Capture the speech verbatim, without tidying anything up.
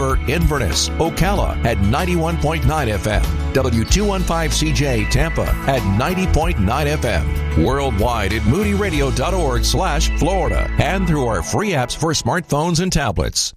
River, Inverness, Ocala at ninety-one point nine F M, W two fifteen C J Tampa at ninety point nine F M, worldwide at moody radio dot org slash Florida, and through our free apps for smartphones and tablets.